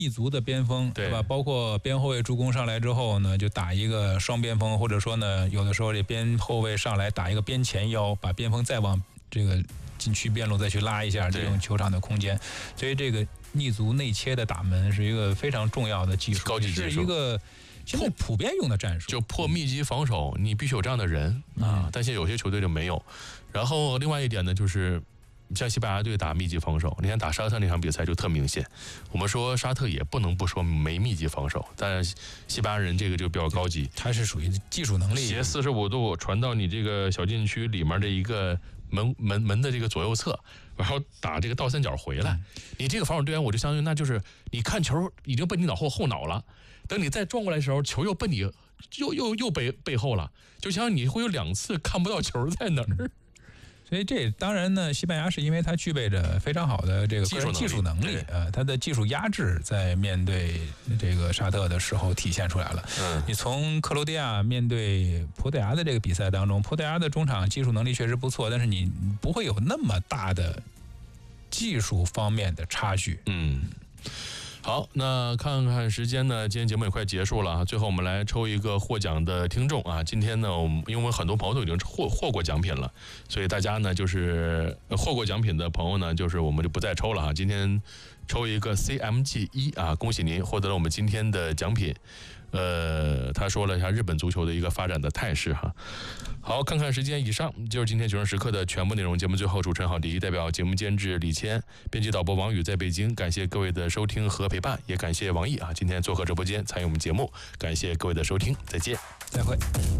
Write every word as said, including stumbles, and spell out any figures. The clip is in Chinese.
一族的边锋，对吧？包括边后卫助攻上来之后呢，就打一个双边锋，或者说呢，有的时候这边后卫上来打一个边前腰，把边锋再往这个禁区边路再去拉一下这种球场的空间。所以这个逆足内切的打门是一个非常重要的技术， 高级技术， 是一个现在普遍用的战术。 就破密集防守，你必须有这样的人、嗯、啊，但现在有些球队就没有。然后另外一点呢，就是像西班牙队打密集防守，你看打沙特那场比赛就特明显。我们说沙特也不能不说没密集防守，但是西班牙人这个就比较高级， 他是属于技术能力， 斜四十五度传到你这个小禁区里面的一个门门门的这个左右侧，然后打这个倒三角回来。你这个防守队员，我就相信那就是你看球已经奔你脑后后脑了，等你再转过来的时候，球又奔你又又又背背后了，就像你会有两次看不到球在哪儿。 所以这当然呢，西班牙是因为它具备着非常好的这个个人技术能力，呃，它的技术压制在面对这个沙特的时候体现出来了。嗯，你从克罗地亚面对葡萄牙的这个比赛当中，葡萄牙的中场技术能力确实不错，但是你不会有那么大的技术方面的差距。 嗯。好，那看看时间呢，今天节目也快结束了，最后我们来抽一个获奖的听众啊。今天呢，我们因为很多朋友都已经获获过奖品了，所以大家呢就是获过奖品的朋友呢，就是我们就不再抽了哈。今天抽一个 C M G 一啊，恭喜您获得了我们今天的奖品。呃，他说了一下日本足球的一个发展的态势哈。好，看看时间，以上就是今天九正时刻的全部内容。节目最后，主持人郝迪代表节目监制李谦，编辑导播王宇在北京，感谢各位的收听和陪伴，也感谢王毅啊今天做客直播间参与我们节目，感谢各位的收听，再见， 再会。